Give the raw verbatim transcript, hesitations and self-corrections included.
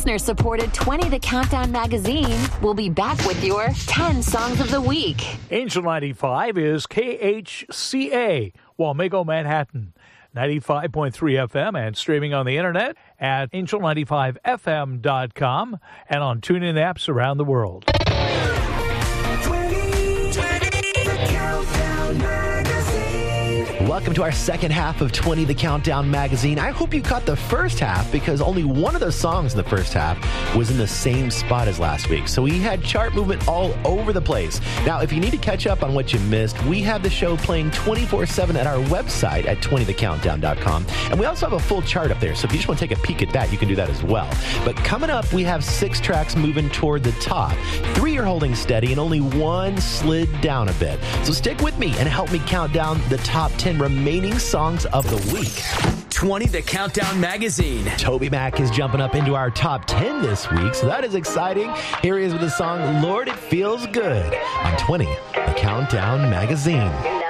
listener-supported twenty The Countdown magazine will be back with your ten Songs of the Week. Angel ninety-five is K H C A, Wamego, Manhattan. ninety-five point three F M and streaming on the internet at angel ninety-five F M dot com and on TuneIn apps around the world. Welcome to our second half of twenty The Countdown magazine. I hope you caught the first half because only one of those songs in the first half was in the same spot as last week. So we had chart movement all over the place. Now, if you need to catch up on what you missed, we have the show playing twenty-four seven at our website at twenty the countdown dot com. And we also have a full chart up there. So if you just want to take a peek at that, you can do that as well. But coming up, we have six tracks moving toward the top. Three are holding steady and only one slid down a bit. So stick with me and help me count down the top ten remaining songs of the week. twenty The Countdown magazine. Toby Mac is jumping up into our top ten this week, so that is exciting. Here he is with the song Lord It Feels Good on twenty The Countdown magazine.